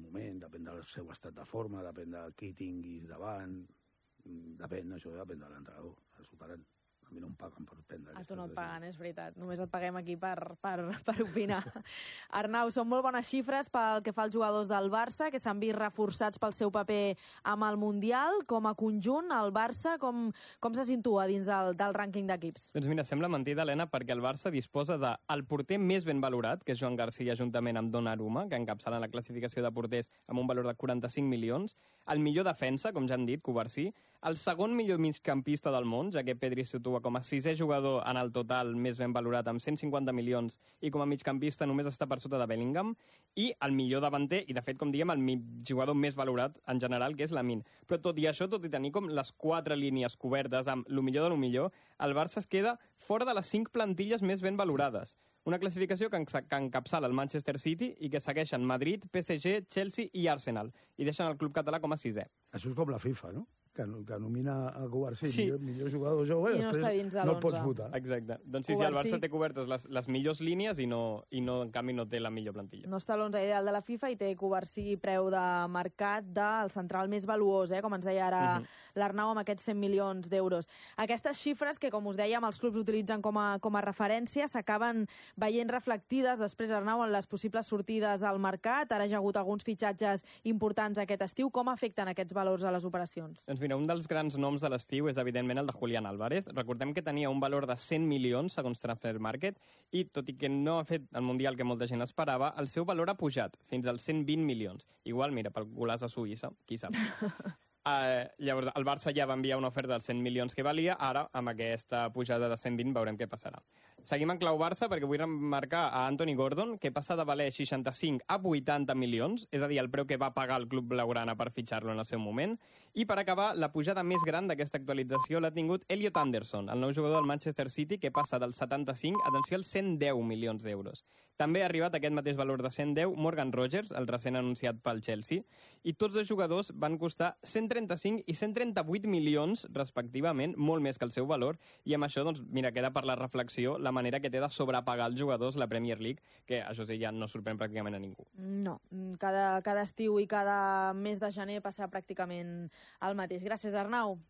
moment, depèn del seu estat de forma, depèn de qui tinguis davant, depèn de l'entrenador, el superant. A mi no em paguen per prendre A aquestes tu no et decisions. paguen, és veritat. Només et paguem aquí per opinar. Arnau, són molt bones xifres pel que fa als jugadors del Barça, que s'han vist reforçats pel seu paper amb el Mundial. Com a conjunt, el Barça, com se situa dins del rànquing d'equips? Doncs mira, sembla mentida, Helena, perquè el Barça disposa del porter més ben valorat, que és Joan Garcia, juntament amb Donnarumma, que encapçalen la classificació de porters amb un valor de 45 milions, el millor defensa, com ja hem dit, Covarsí, el segon millor migcampista del món, ja que Pedri situa com a sisè jugador en el total més ben valorat amb 150 milions i com a migcampista només està per sota de Bellingham, i el millor davanter i, de fet, com diem, el jugador més valorat en general, que és Lamine. Però tot i això, tot i tenir com les 4 línies cobertes amb lo millor de lo millor, el Barça es queda fora de les 5 plantilles més ben valorades. Una classificació que encapçala el Manchester City i que segueixen Madrid, PSG, Chelsea i Arsenal, i deixen el club català com a 6è. Això és com la FIFA, no? Que nomina a Covarsí, Sí. millor jugador jove, I no està dins de no el l'11. pots votar. Exacte. Doncs sí, el Covarsí. Barça té cobertes les millors línies i en canvi no té la millor plantilla. No està a l'11 ideal de la FIFA i té Covarsí preu de mercat del central més valuós, com ens deia ara l'Arnau, amb aquests 100 milions d'euros. Aquestes xifres que, com us dèiem, els clubs utilitzen com a referència, s'acaben veient reflectides després, Arnau, en les possibles sortides al mercat. Ara hi ha hagut alguns fitxatges importants aquest estiu. Com afecten aquests valors a les operacions? Doncs mira, un dels grans noms de l'estiu és, evidentment, el de Julián Álvarez. Recordem que tenia un valor de 100 milions, segons Transfermarkt, i tot i que no ha fet el Mundial que molta gent esperava, el seu valor ha pujat fins als 120 milions. Igual, mira, pel golaç a Suïssa, qui sap. Llavors, el Barça ja va enviar una oferta dels 100 milions que valia, ara, amb aquesta pujada de 120, veurem què passarà. Seguim en clau Barça, perquè vull remarcar a Anthony Gordon, que passa de valer 65 a 80 milions, és a dir, el preu que va pagar el club blaugrana per fitxar-lo en el seu moment. I per acabar, la pujada més gran d'aquesta actualització l'ha tingut Elliot Anderson, el nou jugador del Manchester City, que passa del 75, atenció, als 110 milions d'euros. També ha arribat aquest mateix valor de 110 Morgan Rogers, el recent anunciat pel Chelsea, i tots dos jugadors van costar 135 i 138 milions, respectivament, molt més que el seu valor, i amb això, doncs, mira, queda per la reflexió la manera que té de sobrepagar els jugadors la Premier League, que això sí, ja no sorprèn pràcticament a ningú. No, cada estiu i cada mes de gener passa pràcticament el mateix. Gràcies, Arnau.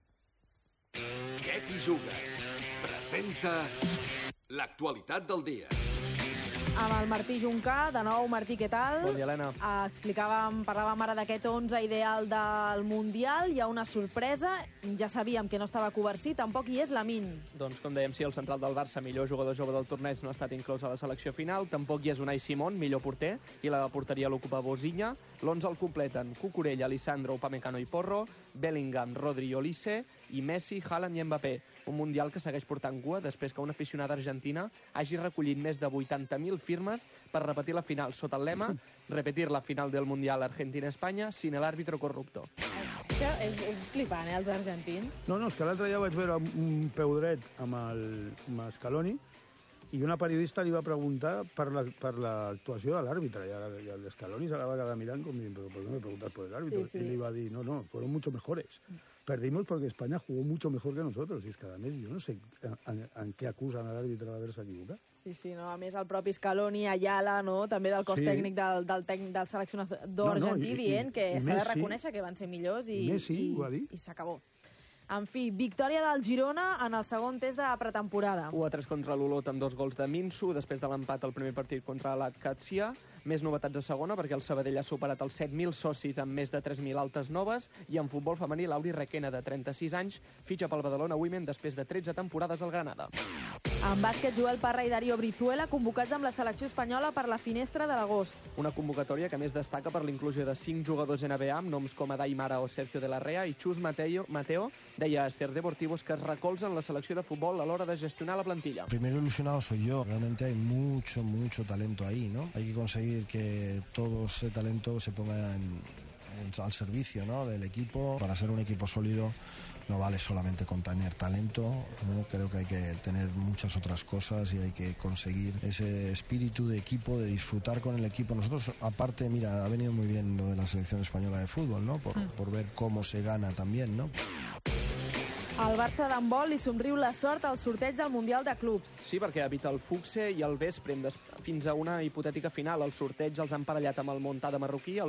Què t'hi jugues? Presenta l'actualitat del dia. Amb el Martí Juncà. De nou, Martí, què tal? Bon dia, Helena. Parlàvem ara d'aquest 11 ideal del Mundial. Hi ha una sorpresa. Ja sabíem que no estava Covarsí, tampoc hi és Lamine. Doncs, com dèiem, sí, el central del Barça, millor jugador jove del torneig, no ha estat inclòs a la selecció final. Tampoc hi és Unai Simón, millor porter, i la porteria l'ocupa Bozinya. L'11 el completen Cucurella, Lisandro, Upamecano i Porro, Bellingham, Rodri i Olise, i Messi, Haaland i Mbappé. Un Mundial que segueix portant cua després que una aficionada argentina hagi recollit més de 80.000 firmes per repetir la final sota el lema «Repetir la final del Mundial Argentina-Espanya sin el árbitro corrupto». Això és flipant, els argentins. No, és que l'altre dia vaig veure un peu dret amb Scaloni i una periodista li va preguntar per l'actuació de l'àrbitre i l'Scaloni se la va quedar mirant com dient, ¿pero por qué me preguntas por el árbitro? Sí. Y le iba a decir, no, fueron mucho mejores. Perdimos porque España jugó mucho mejor que nosotros. Y es que, a més, jo no sé en què acusen a l'àrbitre d'haver-se equivocat. Sí, no, a més el propi Scaloni, Ayala, no, també del cos tècnic del seleccionador argentí, dient que s'ha de reconèixer que van ser millors i Messi ho ha dit. I s'acabó. En fi, victòria del Girona en el segon test de pretemporada. 1-3 contra l'Olot amb 2 gols de Minsu, després de l'empat al primer partit contra l'Atkatsia. Més novetats a segona, perquè el Sabadell ha superat els 7.000 socis amb més de 3.000 altes noves, i en futbol femení, Lauri Requena, de 36 anys, fitxa pel Badalona Women després de 13 temporades al Granada. En bàsquet, Joel Parra i Darío Brizuela convocats amb la selecció espanyola per la finestra de l'agost. Una convocatòria que a més destaca per l'inclusió de 5 jugadors NBA amb noms com Adai Mara o Sergio de la Rea, i Chus Mateo deia a Ser Deportivos que es recolzen la selecció de futbol a l'hora de gestionar la plantilla. Primero ilusionado soy yo, realmente hay mucho talento ahí, ¿no? Hay que conseguir que todo ese talento se ponga al servicio, ¿no?, del equipo. Para ser un equipo sólido no vale solamente con tener talento, ¿no? Creo que hay que tener muchas otras cosas y hay que conseguir ese espíritu de equipo, de disfrutar con el equipo. Nosotros, aparte, mira, ha venido muy bien lo de la selección española de fútbol, ¿no?, por ver cómo se gana también, ¿no? Al Barça d'handbol li somriu la sort al sorteig del Mundial de Clubs. Sí, perquè evita el Fuxe i el Vespre fins a una hipotètica final. El sorteig els han parellat amb el Montcada marroquí,